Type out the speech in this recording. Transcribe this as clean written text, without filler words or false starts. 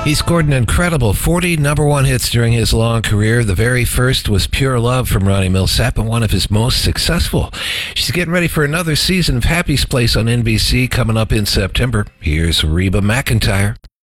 He scored an incredible 40 number one hits during his long career. The very first was Pure Love from Ronnie Milsap, and one of his most successful. She's getting ready for another season of Happy's Place on NBC coming up in September. Here's Reba McEntire.